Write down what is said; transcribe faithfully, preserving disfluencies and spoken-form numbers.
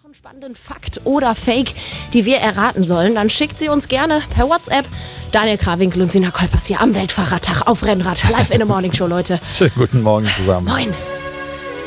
einen spannenden Fakt oder Fake, die wir erraten sollen, dann schickt sie uns gerne per WhatsApp. Daniel Krawinkel und Sina Kolpers hier am Weltfahrradtag auf Rennrad. Live in der Morning Show, Leute. Schönen guten Morgen zusammen. Moin.